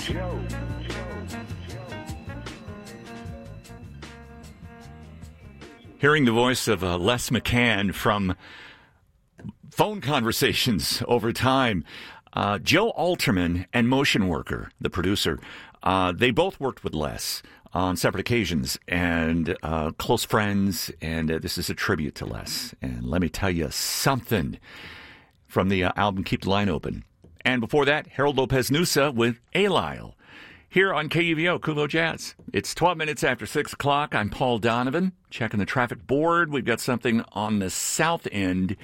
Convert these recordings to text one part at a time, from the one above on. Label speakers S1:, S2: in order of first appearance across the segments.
S1: Hearing the voice of Les McCann from phone conversations over time. Joe Alterman and Motion Worker, the producer, they both worked with Les on separate occasions and close friends, and this is a tribute to Les. And let me tell you something from the album Keep the Line Open. And before that, Harold Lopez Nusa with A Lyle. Here on KUVO, Kuvo Jazz. It's 12 minutes after 6 o'clock. I'm Paul Donovan, checking the traffic board. We've got something on the south end.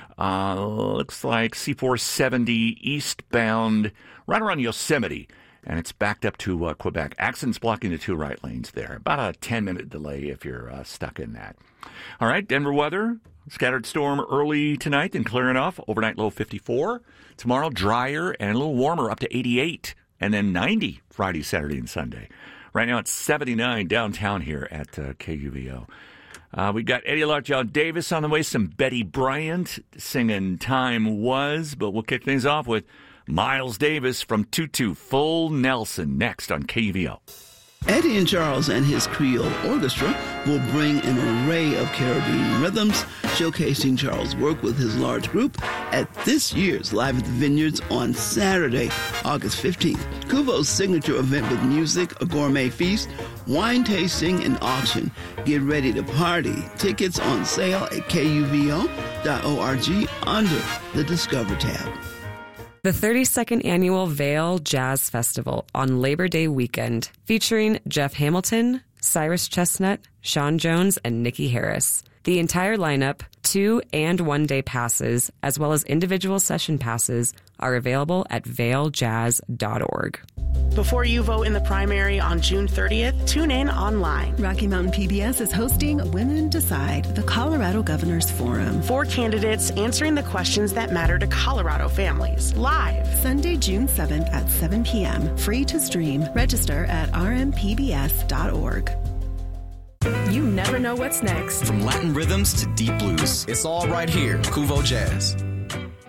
S1: Looks like C470 eastbound right around Yosemite, and it's backed up to Quebec. Accidents blocking the two right lanes there. About a 10-minute delay if you're stuck in that. All right, Denver weather. Scattered storm early tonight, then clearing off. Overnight low 54. Tomorrow, drier and a little warmer, up to 88. And then 90 Friday, Saturday, and Sunday. Right now it's 79 downtown here at KUVO. We got Eddie Lark, John Davis on the way, some Betty Bryant singing Time Was, but we'll kick things off with Miles Davis from Tutu, Full Nelson, next on KUVO.
S2: Eddie and Charles and his Creole Orchestra will bring an array of Caribbean rhythms, showcasing Charles' work with his large group at this year's Live at the Vineyards on Saturday, August 15th. Kuvo's signature event with music, a gourmet feast, wine tasting, and auction. Get ready to party. Tickets on sale at kuvo.org under the Discover tab.
S3: The 32nd Annual Vail Jazz Festival on Labor Day weekend, featuring Jeff Hamilton, Cyrus Chestnut, Sean Jones, and Nikki Harris. The entire lineup, 2- and 1-day passes, as well as individual session passes, are available at vailjazz.org.
S4: Before you vote in the primary on June 30th, tune in online.
S5: Rocky Mountain PBS is hosting Women Decide, the Colorado Governors Forum.
S4: 4 candidates answering the questions that matter to Colorado families. Live.
S5: Sunday, June 7th at 7 p.m. Free to stream. Register at rmpbs.org.
S6: You never know what's next.
S7: From Latin rhythms to deep blues, it's all right here. Kuvo Jazz.